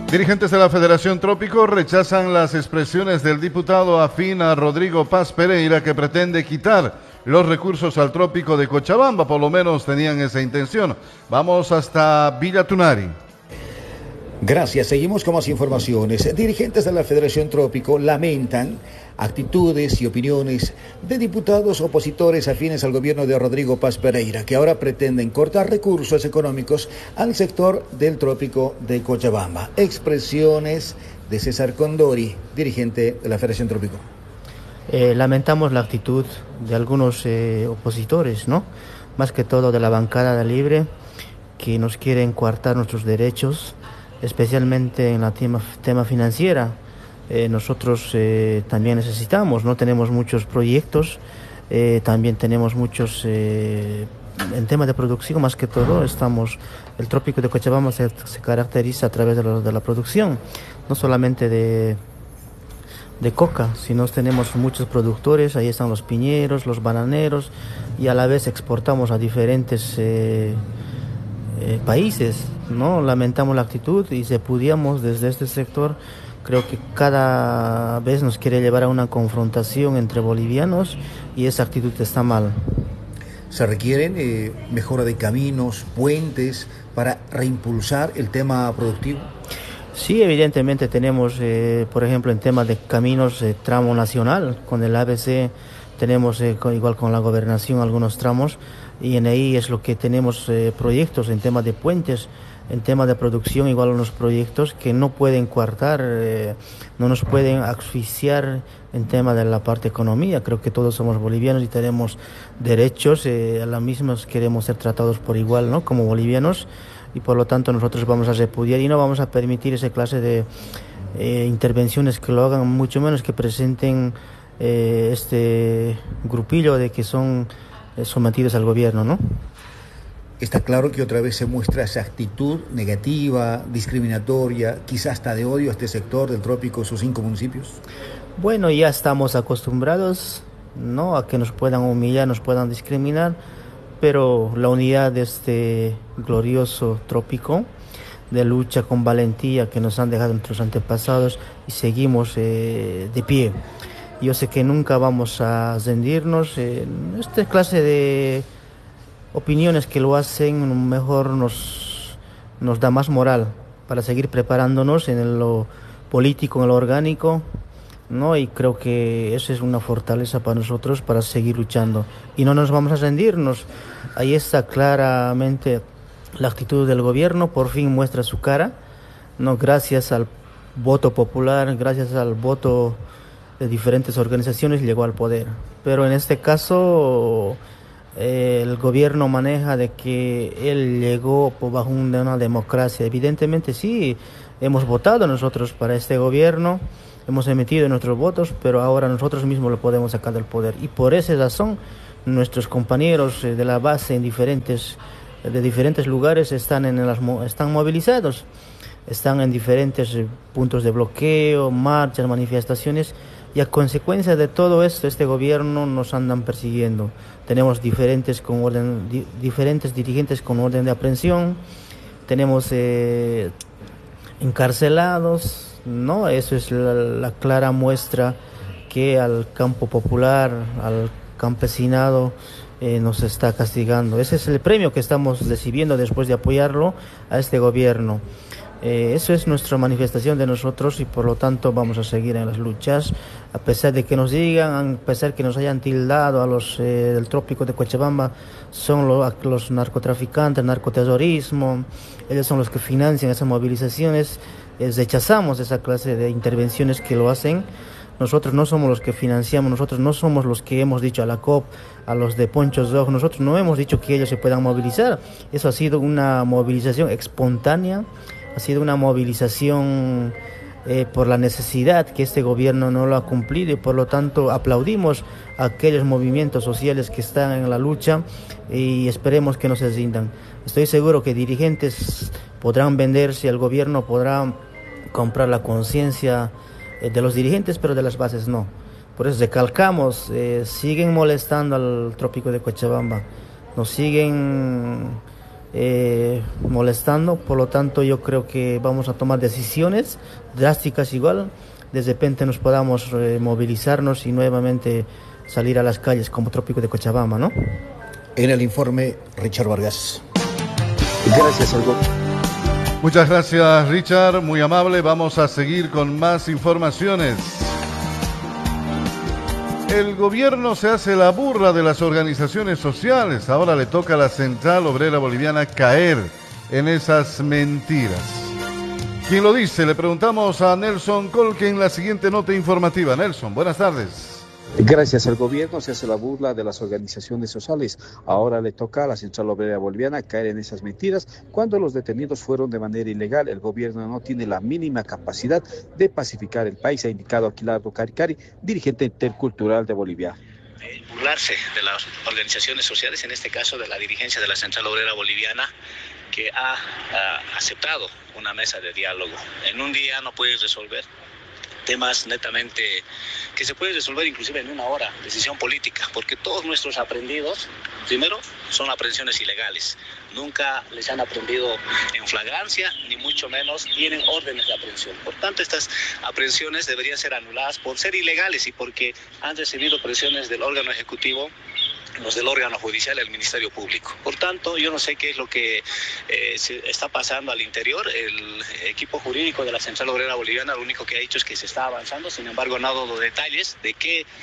Dirigentes de la Federación Trópico rechazan las expresiones del diputado afín a Rodrigo Paz Pereira, que pretende quitar los recursos al trópico de Cochabamba. Por lo menos tenían esa intención. Vamos hasta Villa Tunari. Gracias, seguimos con más informaciones. Dirigentes de la Federación Trópico lamentan actitudes y opiniones de diputados opositores afines al gobierno de Rodrigo Paz Pereira, que ahora pretenden cortar recursos económicos al sector del trópico de Cochabamba. Expresiones de César Condori, dirigente de la Federación Trópico. Lamentamos la actitud de algunos opositores, ¿no? Más que todo de la bancada de Libre, que nos quieren coartar nuestros derechos, especialmente en la tema financiera. Nosotros también necesitamos, no tenemos muchos proyectos, también tenemos muchos en tema de producción. Más que todo el trópico de Cochabamba se caracteriza a través de la producción, no solamente de coca, sino tenemos muchos productores. Ahí están los piñeros, los bananeros, y a la vez exportamos a diferentes países, ¿no? Lamentamos la actitud y repudiamos desde este sector. Creo que cada vez nos quiere llevar a una confrontación entre bolivianos y esa actitud está mal. ¿Se requieren mejora de caminos, puentes para reimpulsar el tema productivo? Sí, evidentemente tenemos, por ejemplo, en tema de caminos, tramo nacional, con el ABC tenemos igual con la gobernación algunos tramos, y en ahí es lo que tenemos proyectos en tema de puentes, en tema de producción igual unos proyectos que no pueden coartar, no nos pueden asfixiar en tema de la parte economía. Creo que todos somos bolivianos y tenemos derechos, a la misma queremos ser tratados por igual, ¿no? Como bolivianos, y por lo tanto nosotros vamos a repudiar y no vamos a permitir esa clase de intervenciones que lo hagan, mucho menos que presenten este grupillo de que son sometidos al gobierno, ¿no? Está claro que otra vez se muestra esa actitud negativa, discriminatoria, quizás hasta de odio a este sector del trópico, sus 5 municipios. Bueno, ya estamos acostumbrados, ¿no?, a que nos puedan humillar, nos puedan discriminar, pero la unidad de este glorioso trópico, de lucha con valentía que nos han dejado nuestros antepasados, y seguimos de pie. Yo sé que nunca vamos a rendirnos. Esta clase de opiniones que lo hacen mejor nos da más moral para seguir preparándonos en lo político, en lo orgánico, ¿no? Y creo que esa es una fortaleza para nosotros para seguir luchando y no nos vamos a rendirnos. Ahí está claramente la actitud del gobierno, por fin muestra su cara, ¿no? Gracias al voto popular, gracias al voto de diferentes organizaciones llegó al poder, pero en este caso el gobierno maneja de que él llegó bajo una democracia. Evidentemente sí, hemos votado nosotros para este gobierno, hemos emitido nuestros votos, pero ahora nosotros mismos lo podemos sacar del poder, y por esa razón nuestros compañeros de la base de diferentes lugares están movilizados, están en diferentes puntos de bloqueo, marchas, manifestaciones, y a consecuencia de todo esto este gobierno nos andan persiguiendo. Tenemos diferentes dirigentes con orden de aprehensión, tenemos encarcelados, ¿no? Eso es la clara muestra que al campo popular, al campesinado nos está castigando. Ese es el premio que estamos recibiendo después de apoyarlo a este gobierno. Eso es nuestra manifestación de nosotros, y por lo tanto vamos a seguir en las luchas, a pesar de que nos digan, a pesar que nos hayan tildado a los del trópico de Cochabamba, son los narcotraficantes, narcoterrorismo, ellos son los que financian esas movilizaciones. Rechazamos esa clase de intervenciones que lo hacen. Nosotros no somos los que financiamos, nosotros no somos los que hemos dicho a la COP, a los de Ponchos Rojos, nosotros no hemos dicho que ellos se puedan movilizar. Eso ha sido una movilización espontánea, ha sido una movilización por la necesidad que este gobierno no lo ha cumplido, y por lo tanto aplaudimos a aquellos movimientos sociales que están en la lucha y esperemos que no se rindan. Estoy seguro que dirigentes podrán venderse, el gobierno podrá comprar la conciencia de los dirigentes, pero de las bases no. Por eso recalcamos, siguen molestando al trópico de Cochabamba, nos siguen molestando. Por lo tanto, yo creo que vamos a tomar decisiones drásticas igual. De repente nos podamos movilizarnos y nuevamente salir a las calles como Trópico de Cochabamba, ¿no? En el informe, Richard Vargas. Gracias, Algo. Muchas gracias, Richard, muy amable. Vamos a seguir con más informaciones. El gobierno se hace la burla de las organizaciones sociales. Ahora le toca a la Central Obrera Boliviana caer en esas mentiras. ¿Quién lo dice? Le preguntamos a Nelson Colque en la siguiente nota informativa. Nelson, buenas tardes. Gracias. El gobierno se hace la burla de las organizaciones sociales. Ahora le toca a la Central Obrera Boliviana caer en esas mentiras. Cuando los detenidos fueron de manera ilegal, el gobierno no tiene la mínima capacidad de pacificar el país, ha indicado Aquilardo Caricari, dirigente intercultural de Bolivia. Burlarse de las organizaciones sociales, en este caso de la dirigencia de la Central Obrera Boliviana, que ha aceptado una mesa de diálogo. En un día no puedes resolver temas netamente que se puede resolver inclusive en una hora, decisión política, porque todos nuestros aprehendidos, primero, son aprehensiones ilegales. Nunca les han aprehendido en flagrancia, ni mucho menos tienen órdenes de aprehensión. Por tanto, estas aprehensiones deberían ser anuladas por ser ilegales y porque han recibido presiones del órgano ejecutivo, los del órgano judicial y el Ministerio Público. Por tanto, yo no sé qué es lo que se está pasando al interior. El equipo jurídico de la Central Obrera Boliviana lo único que ha dicho es que se está avanzando, sin embargo no ha dado detalles de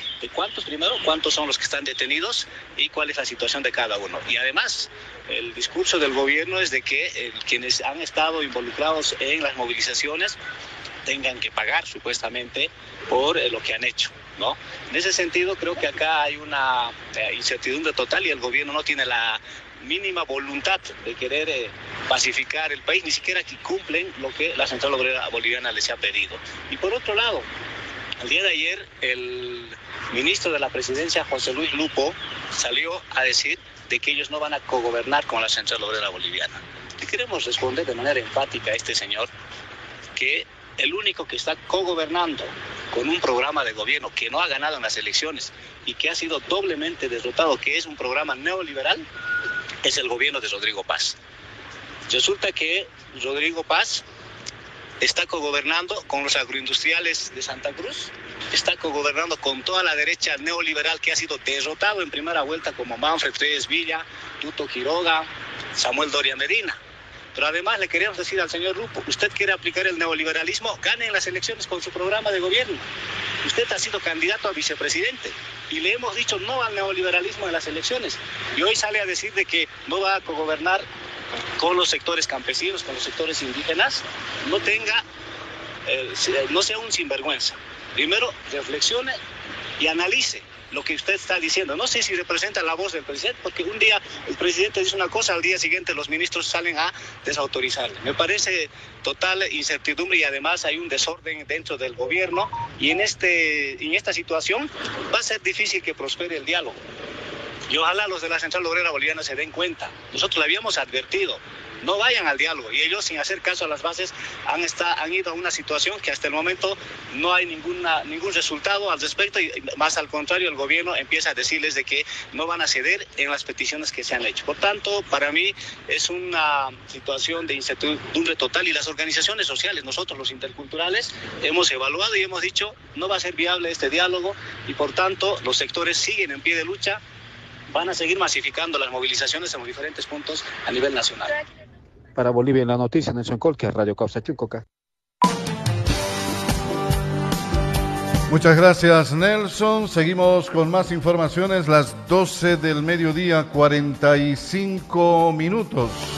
cuántos son los que están detenidos y cuál es la situación de cada uno. Y además, el discurso del gobierno es de que quienes han estado involucrados en las movilizaciones tengan que pagar supuestamente por lo que han hecho, ¿no? En ese sentido creo que acá hay una incertidumbre total y el gobierno no tiene la mínima voluntad de querer pacificar el país, ni siquiera que cumplen lo que la Central Obrera Boliviana les ha pedido. Y por otro lado, el día de ayer el ministro de la Presidencia, José Luis Lupo, salió a decir de que ellos no van a cogobernar con la Central Obrera Boliviana. Y queremos responder de manera enfática a este señor que el único que está cogobernando con un programa de gobierno que no ha ganado en las elecciones y que ha sido doblemente derrotado, que es un programa neoliberal, es el gobierno de Rodrigo Paz. Resulta que Rodrigo Paz está cogobernando con los agroindustriales de Santa Cruz, está cogobernando con toda la derecha neoliberal que ha sido derrotado en primera vuelta como Manfred Reyes Villa, Tuto Quiroga, Samuel Doria Medina. Pero además le queremos decir al señor Lupo, usted quiere aplicar el neoliberalismo, gane en las elecciones con su programa de gobierno. Usted ha sido candidato a vicepresidente y le hemos dicho no al neoliberalismo en las elecciones. Y hoy sale a decir de que no va a cogobernar con los sectores campesinos, con los sectores indígenas. No sea un sinvergüenza. Primero, reflexione y analice lo que usted está diciendo. No sé si representa la voz del presidente, porque un día el presidente dice una cosa, al día siguiente los ministros salen a desautorizarle. Me parece total incertidumbre y además hay un desorden dentro del gobierno y en esta situación va a ser difícil que prospere el diálogo. Y ojalá los de la Central Obrera Boliviana se den cuenta. Nosotros le habíamos advertido, no vayan al diálogo. Y ellos, sin hacer caso a las bases, han ido a una situación que hasta el momento no hay ningún resultado al respecto. Y más al contrario, el gobierno empieza a decirles de que no van a ceder en las peticiones que se han hecho. Por tanto, para mí es una situación de incertidumbre total. Y las organizaciones sociales, nosotros los interculturales, hemos evaluado y hemos dicho no va a ser viable este diálogo. Y por tanto, los sectores siguen en pie de lucha. Van a seguir masificando las movilizaciones en los diferentes puntos a nivel nacional. Para Bolivia en la noticia, Nelson Colque, Radio Causa Chucoca. Muchas gracias, Nelson. Seguimos con más informaciones, las 12 del mediodía, 45 minutos.